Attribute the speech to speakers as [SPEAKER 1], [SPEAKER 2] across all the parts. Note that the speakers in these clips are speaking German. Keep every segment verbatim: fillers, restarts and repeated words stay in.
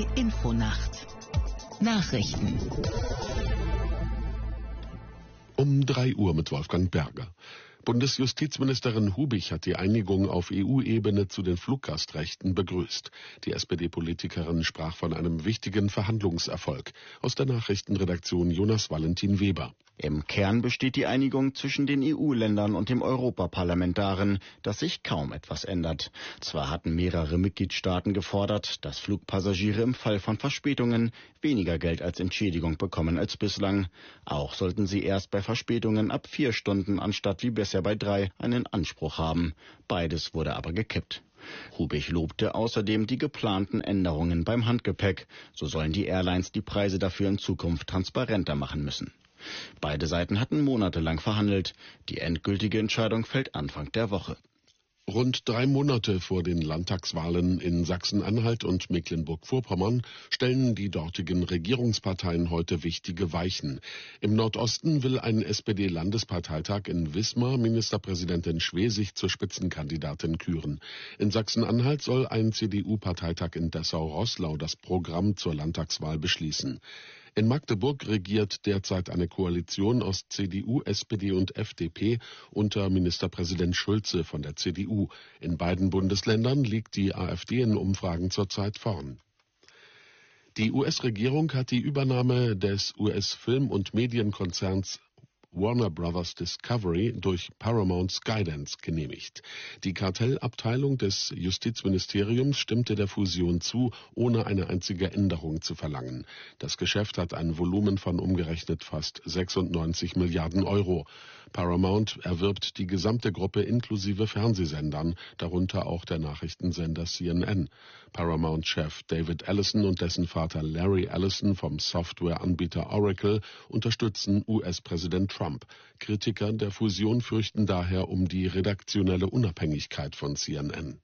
[SPEAKER 1] D Infonacht Nachrichten
[SPEAKER 2] Um drei Uhr mit Wolfgang Berger. Bundesjustizministerin Hubich hat die Einigung auf E U-Ebene zu den Fluggastrechten begrüßt. Die S P D-Politikerin sprach von einem wichtigen Verhandlungserfolg. Aus der Nachrichtenredaktion Jonas Valentin Weber.
[SPEAKER 3] Im Kern besteht die Einigung zwischen den E U-Ländern und dem Europaparlament darin, dass sich kaum etwas ändert. Zwar hatten mehrere Mitgliedstaaten gefordert, dass Flugpassagiere im Fall von Verspätungen weniger Geld als Entschädigung bekommen als bislang. Auch sollten sie erst bei Verspätungen ab vier Stunden anstatt wie bisher bei drei einen Anspruch haben. Beides wurde aber gekippt. Hubich lobte außerdem die geplanten Änderungen beim Handgepäck. So sollen die Airlines die Preise dafür in Zukunft transparenter machen müssen. Beide Seiten hatten monatelang verhandelt. Die endgültige Entscheidung fällt Anfang der Woche.
[SPEAKER 2] Rund drei Monate vor den Landtagswahlen in Sachsen-Anhalt und Mecklenburg-Vorpommern stellen die dortigen Regierungsparteien heute wichtige Weichen. Im Nordosten will ein S P D-Landesparteitag in Wismar Ministerpräsidentin Schwesig zur Spitzenkandidatin küren. In Sachsen-Anhalt soll ein C D U-Parteitag in Dessau-Roßlau das Programm zur Landtagswahl beschließen. In Magdeburg regiert derzeit eine Koalition aus C D U, S P D und F D P unter Ministerpräsident Schulze von der C D U. In beiden Bundesländern liegt die AfD in Umfragen zurzeit vorn. Die U S-Regierung hat die Übernahme des U S-Film- und Medienkonzerns Warner Brothers Discovery durch Paramount Skydance genehmigt. Die Kartellabteilung des Justizministeriums stimmte der Fusion zu, ohne eine einzige Änderung zu verlangen. Das Geschäft hat ein Volumen von umgerechnet fast sechsundneunzig Milliarden Euro. Paramount erwirbt die gesamte Gruppe inklusive Fernsehsendern, darunter auch der Nachrichtensender C N N. Paramount-Chef David Ellison und dessen Vater Larry Ellison vom Softwareanbieter Oracle unterstützen U S-Präsident Trump. Kritiker der Fusion fürchten daher um die redaktionelle Unabhängigkeit von C N N.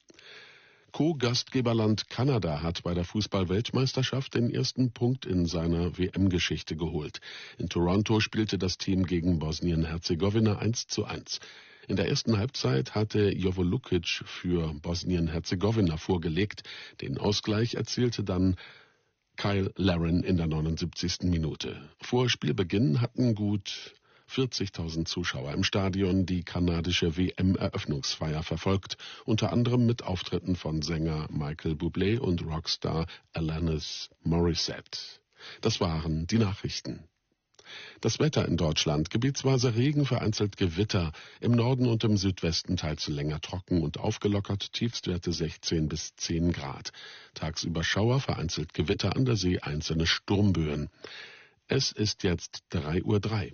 [SPEAKER 2] Co-Gastgeberland Kanada hat bei der Fußball-Weltmeisterschaft den ersten Punkt in seiner W M-Geschichte geholt. In Toronto spielte das Team gegen Bosnien-Herzegowina eins zu eins. In der ersten Halbzeit hatte Jovo Lukic für Bosnien-Herzegowina vorgelegt. Den Ausgleich erzielte dann Kyle Larin in der neunundsiebzigsten Minute. Vor Spielbeginn hatten gut vierzigtausend Zuschauer im Stadion die kanadische W M-Eröffnungsfeier verfolgt, unter anderem mit Auftritten von Sänger Michael Bublé und Rockstar Alanis Morissette. Das waren die Nachrichten. Das Wetter in Deutschland: gebietsweise Regen, vereinzelt Gewitter, im Norden und im Südwesten teils länger trocken und aufgelockert, Tiefstwerte sechzehn bis zehn Grad. Tagsüber Schauer, vereinzelt Gewitter, an der See einzelne Sturmböen. Es ist jetzt drei Uhr drei.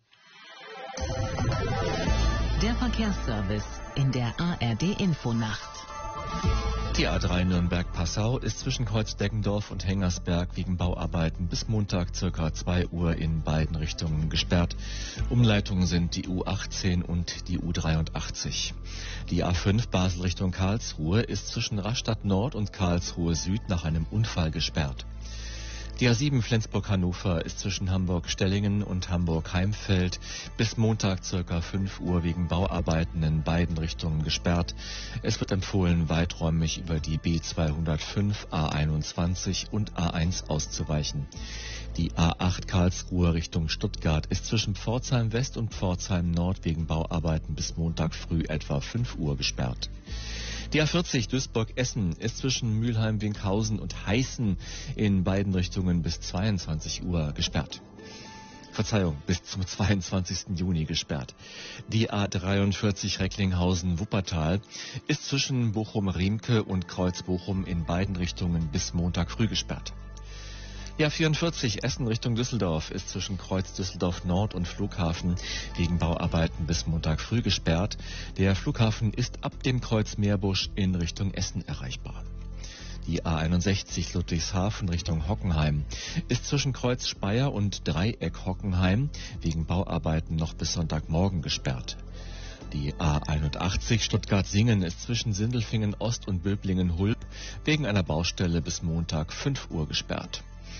[SPEAKER 1] Der Verkehrsservice in der A R D-Infonacht.
[SPEAKER 4] Die A drei Nürnberg-Passau ist zwischen Kreuz-Deggendorf und Hengersberg wegen Bauarbeiten bis Montag ca. zwei Uhr in beiden Richtungen gesperrt. Umleitungen sind die U achtzehn und die U dreiundachtzig. Die A fünf Basel Richtung Karlsruhe ist zwischen Rastatt Nord und Karlsruhe Süd nach einem Unfall gesperrt. Die A sieben Flensburg-Hannover ist zwischen Hamburg-Stellingen und Hamburg-Heimfeld bis Montag ca. fünf Uhr wegen Bauarbeiten in beiden Richtungen gesperrt. Es wird empfohlen, weiträumig über die B zweihundertfünf, A einundzwanzig und A eins auszuweichen. Die A acht Karlsruhe Richtung Stuttgart ist zwischen Pforzheim West und Pforzheim Nord wegen Bauarbeiten bis Montag früh etwa fünf Uhr gesperrt. Die A vierzig Duisburg-Essen ist zwischen Mülheim-Winkhausen und Heißen in beiden Richtungen bis zweiundzwanzig Uhr gesperrt. Verzeihung, bis zum zweiundzwanzigsten Juni gesperrt. Die A dreiundvierzig Recklinghausen-Wuppertal ist zwischen Bochum-Riemke und Kreuz-Bochum in beiden Richtungen bis Montag früh gesperrt. Die A vierundvierzig Essen Richtung Düsseldorf ist zwischen Kreuz Düsseldorf Nord und Flughafen wegen Bauarbeiten bis Montag früh gesperrt. Der Flughafen ist ab dem Kreuz Meerbusch in Richtung Essen erreichbar. Die A einundsechzig Ludwigshafen Richtung Hockenheim ist zwischen Kreuz Speyer und Dreieck Hockenheim wegen Bauarbeiten noch bis Sonntagmorgen gesperrt. Die A einundachtzig Stuttgart-Singen ist zwischen Sindelfingen Ost und Böblingen-Hulb wegen einer Baustelle bis Montag fünf Uhr gesperrt.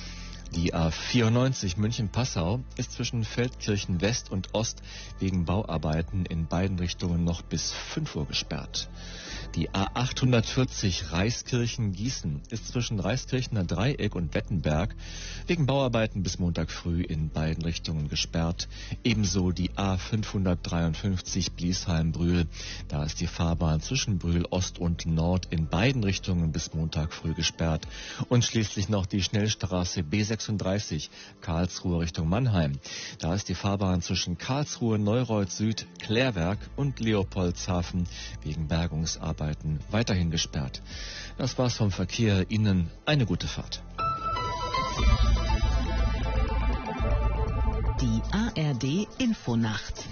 [SPEAKER 4] Die A vierundneunzig München-Passau ist zwischen Feldkirchen West und Ost wegen Bauarbeiten in beiden Richtungen noch bis fünf Uhr gesperrt. Die A achthundertvierzig Reiskirchen-Gießen ist zwischen Reiskirchener Dreieck und Bettenberg wegen Bauarbeiten bis Montag früh in beiden Richtungen gesperrt. Ebenso die A fünfhundertdreiundfünfzig Bliesheim-Brühl. Da ist die Fahrbahn zwischen Brühl Ost und Nord in beiden Richtungen bis Montag früh gesperrt. Und schließlich noch die Schnellstraße B sechsunddreißig Karlsruhe Richtung Mannheim. Da ist die Fahrbahn zwischen Karlsruhe, Neureuth Süd, Klärwerk und Leopoldshafen wegen Bergungsarbeiten weiterhin gesperrt. Das war's vom Verkehr. Ihnen eine gute Fahrt.
[SPEAKER 1] Die A R D Infonacht.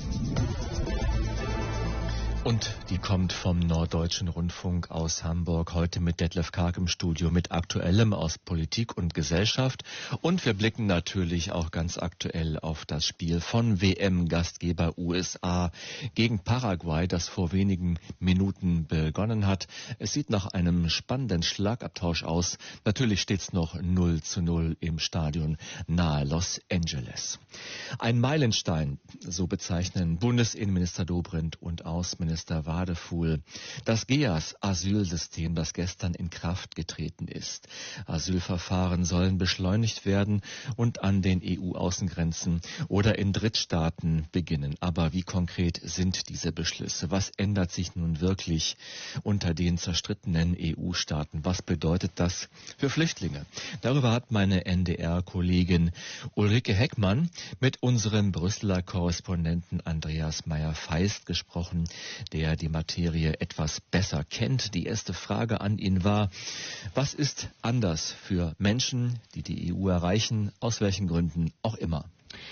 [SPEAKER 4] Und die kommt vom Norddeutschen Rundfunk aus Hamburg, heute mit Detlef Karg im Studio, mit Aktuellem aus Politik und Gesellschaft. Und wir blicken natürlich auch ganz aktuell auf das Spiel von W M-Gastgeber U S A gegen Paraguay, das vor wenigen Minuten begonnen hat. Es sieht nach einem spannenden Schlagabtausch aus. Natürlich steht es noch null zu null im Stadion nahe Los Angeles. Ein Meilenstein, so bezeichnen Bundesinnenminister Dobrindt und Außenminister Minister Wadefuhl. Das G E A S-Asylsystem, das gestern in Kraft getreten ist. Asylverfahren sollen beschleunigt werden und an den E U-Außengrenzen oder in Drittstaaten beginnen. Aber wie konkret sind diese Beschlüsse? Was ändert sich nun wirklich unter den zerstrittenen E U-Staaten? Was bedeutet das für Flüchtlinge? Darüber hat meine N D R-Kollegin Ulrike Heckmann mit unserem Brüsseler Korrespondenten Andreas Meyer-Feist gesprochen, der die Materie etwas besser kennt. Die erste Frage an ihn war: Was ist anders für Menschen, die die E U erreichen, aus welchen Gründen auch immer?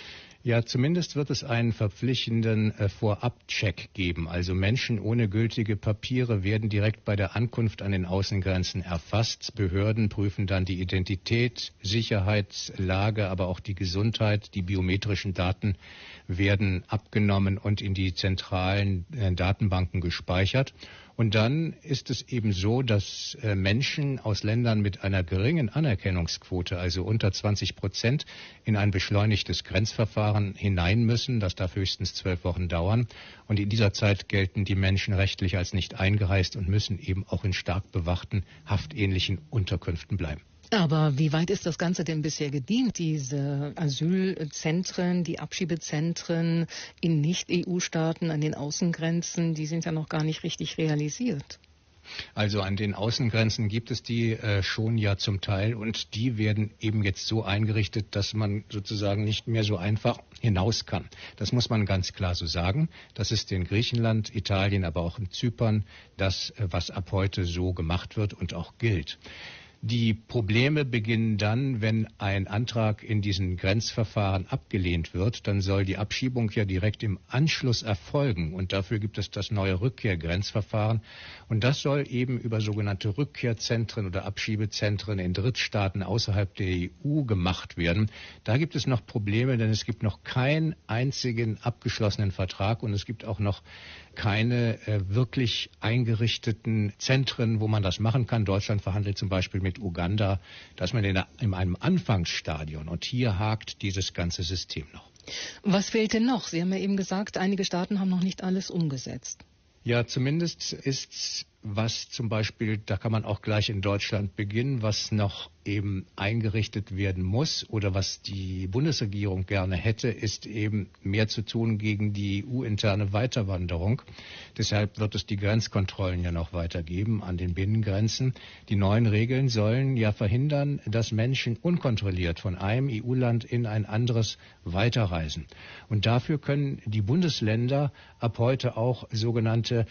[SPEAKER 5] Ja, zumindest wird es einen verpflichtenden äh, Vorabcheck geben. Also Menschen ohne gültige Papiere werden direkt bei der Ankunft an den Außengrenzen erfasst. Behörden prüfen dann die Identität, Sicherheitslage, aber auch die Gesundheit. Die biometrischen Daten werden abgenommen und in die zentralen äh, Datenbanken gespeichert. Und dann ist es eben so, dass äh, Menschen aus Ländern mit einer geringen Anerkennungsquote, also unter zwanzig Prozent, in ein beschleunigtes Grenzverfahren hinein müssen. Das darf höchstens zwölf Wochen dauern. Und in dieser Zeit gelten die Menschen rechtlich als nicht eingereist und müssen eben auch in stark bewachten, haftähnlichen Unterkünften bleiben.
[SPEAKER 6] Aber wie weit ist das Ganze denn bisher gedient? Diese Asylzentren, die Abschiebezentren in Nicht-E U-Staaten an den Außengrenzen, die sind ja noch gar nicht richtig realisiert.
[SPEAKER 5] Also an den Außengrenzen gibt es die äh, schon ja zum Teil und die werden eben jetzt so eingerichtet, dass man sozusagen nicht mehr so einfach hinaus kann. Das muss man ganz klar so sagen. Das ist in Griechenland, Italien, aber auch in Zypern das, äh, was ab heute so gemacht wird und auch gilt. Die Probleme beginnen dann, wenn ein Antrag in diesen Grenzverfahren abgelehnt wird. Dann soll die Abschiebung ja direkt im Anschluss erfolgen. Und dafür gibt es das neue Rückkehrgrenzverfahren. Und das soll eben über sogenannte Rückkehrzentren oder Abschiebezentren in Drittstaaten außerhalb der E U gemacht werden. Da gibt es noch Probleme, denn es gibt noch keinen einzigen abgeschlossenen Vertrag und es gibt auch noch keine äh, wirklich eingerichteten Zentren, wo man das machen kann. Deutschland verhandelt zum Beispiel mit Uganda, dass man in, einer, in einem Anfangsstadion, und hier hakt dieses ganze System noch.
[SPEAKER 6] Was fehlt denn noch? Sie haben ja eben gesagt, einige Staaten haben noch nicht alles umgesetzt.
[SPEAKER 5] Ja, zumindest ist, was zum Beispiel, da kann man auch gleich in Deutschland beginnen, was noch eben eingerichtet werden muss oder was die Bundesregierung gerne hätte, ist eben mehr zu tun gegen die E U-interne Weiterwanderung. Deshalb wird es die Grenzkontrollen ja noch weitergeben an den Binnengrenzen. Die neuen Regeln sollen ja verhindern, dass Menschen unkontrolliert von einem E U-Land in ein anderes weiterreisen. Und dafür können die Bundesländer ab heute auch sogenannte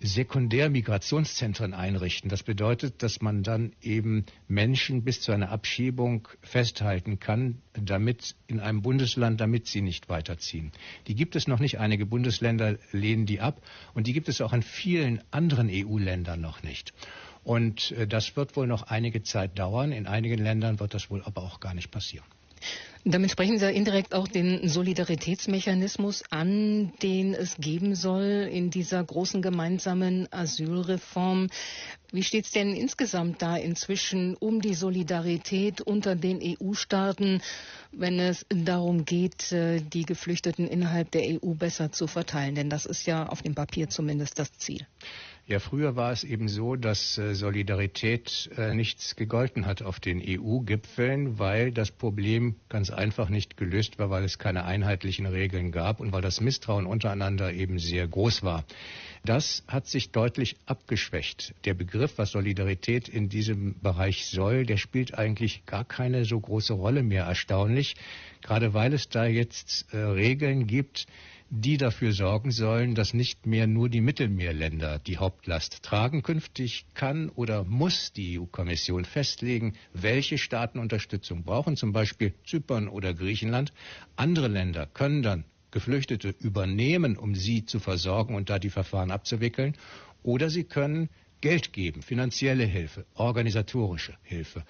[SPEAKER 5] Sekundärmigrationszentren einrichten. Das bedeutet, dass man dann eben Menschen bis zu einer Abschiebung festhalten kann, damit in einem Bundesland, damit sie nicht weiterziehen. Die gibt es noch nicht. Einige Bundesländer lehnen die ab und die gibt es auch in vielen anderen E U-Ländern noch nicht. Und das wird wohl noch einige Zeit dauern. In einigen Ländern wird das wohl aber auch gar nicht passieren.
[SPEAKER 6] Damit sprechen Sie ja indirekt auch den Solidaritätsmechanismus an, den es geben soll in dieser großen gemeinsamen Asylreform. Wie steht es denn insgesamt da inzwischen um die Solidarität unter den E U-Staaten, wenn es darum geht, die Geflüchteten innerhalb der E U besser zu verteilen? Denn das ist ja auf dem Papier zumindest das Ziel.
[SPEAKER 5] Ja, früher war es eben so, dass äh, Solidarität äh, nichts gegolten hat auf den E U-Gipfeln, weil das Problem ganz einfach nicht gelöst war, weil es keine einheitlichen Regeln gab und weil das Misstrauen untereinander eben sehr groß war. Das hat sich deutlich abgeschwächt. Der Begriff, was Solidarität in diesem Bereich soll, der spielt eigentlich gar keine so große Rolle mehr, erstaunlich, gerade weil es da jetzt äh, Regeln gibt, die dafür sorgen sollen, dass nicht mehr nur die Mittelmeerländer die Hauptlast tragen. Künftig kann oder muss die E U-Kommission festlegen, welche Staaten Unterstützung brauchen, zum Beispiel Zypern oder Griechenland. Andere Länder können dann Geflüchtete übernehmen, um sie zu versorgen und da die Verfahren abzuwickeln. Oder sie können Geld geben, finanzielle Hilfe, organisatorische Hilfe.